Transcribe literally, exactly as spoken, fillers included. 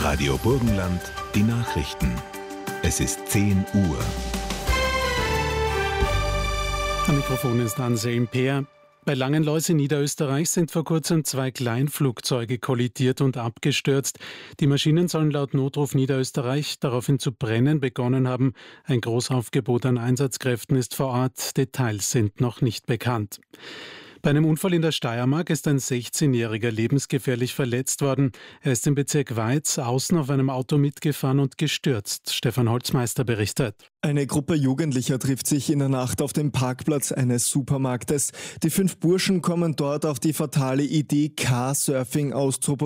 Radio Burgenland, die Nachrichten. Es ist zehn Uhr. Am Mikrofon ist Anselm Peer. Bei Langenlois in Niederösterreich sind vor kurzem zwei Kleinflugzeuge kollidiert und abgestürzt. Die Maschinen sollen laut Notruf Niederösterreich daraufhin zu brennen begonnen haben. Ein Großaufgebot an Einsatzkräften ist vor Ort. Details sind noch nicht bekannt. Bei einem Unfall in der Steiermark ist ein sechzehnjähriger lebensgefährlich verletzt worden. Er ist im Bezirk Weiz außen auf einem Auto mitgefahren und gestürzt. Stefan Holzmeister berichtet. Eine Gruppe Jugendlicher trifft sich in der Nacht auf dem Parkplatz eines Supermarktes. Die fünf Burschen kommen dort auf die fatale Idee, Car-Surfing auszuprobieren.